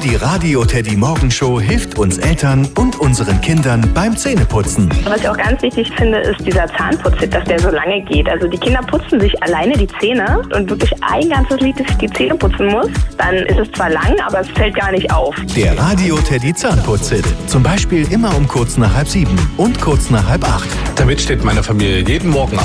Die Radio Teddy Morgenshow hilft uns Eltern und unseren Kindern beim Zähneputzen. Was ich auch ganz wichtig finde, ist dieser Zahnputztipp, dass der so lange geht. Also die Kinder putzen sich alleine die Zähne und wirklich ein ganzes Lied die Zähne putzen muss. Dann ist es zwar lang, aber es fällt gar nicht auf. Der Radio Teddy Zahnputzhit. Zum Beispiel immer um kurz nach 6:30 und kurz nach 7:30. Damit steht meine Familie jeden Morgen auf.